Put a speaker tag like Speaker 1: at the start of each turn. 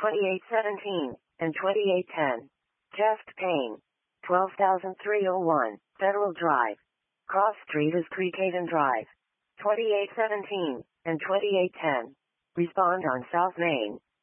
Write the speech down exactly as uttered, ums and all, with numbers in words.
Speaker 1: twenty-eight seventeen, and twenty-eight ten. Chest pain. twelve thousand three hundred one, Federal Drive. Cross Street is Creekhaven Drive. twenty-eight seventeen, and twenty-eight ten. Respond on South Main.